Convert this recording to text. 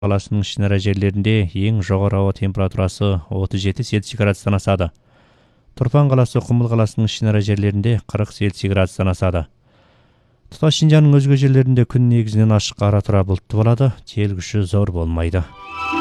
қаласының ішінара жерлерінде ең жоғары ауа температурасы 37 Цельсий градустан асады. Тұрпан қаласы, Құмыл қаласының ішінара жерлерінде 40 Цельсий градустан асады. Тұтас Шинжаңның өзге жерлерінде күн негізінен ашық, ара тұра бұлтты болады, жел күші зор болмайды.